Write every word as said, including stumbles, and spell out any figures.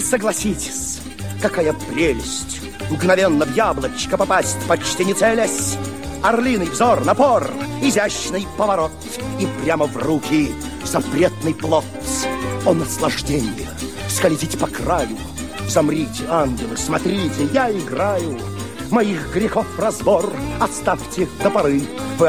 Согласитесь, какая прелесть мгновенно в яблочко попасть, почти не целясь. Орлиный взор, напор, изящный поворот, и прямо в руки запретный плод. О, наслаждение! Скользить по краю. Замрите, ангелы, смотрите, я играю. Моих грехов разбор оставьте до поры. Вы